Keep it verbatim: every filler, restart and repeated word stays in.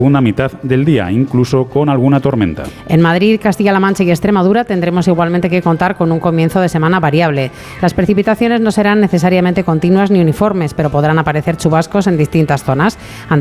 segunda mitad del día, incluso con alguna tormenta. En Madrid, Castilla-La Mancha y Extremadura tendremos igualmente que contar con un comienzo de semana variable. Las precipitaciones no serán necesariamente continuas ni uniformes, pero podrán aparecer chubascos en distintas zonas.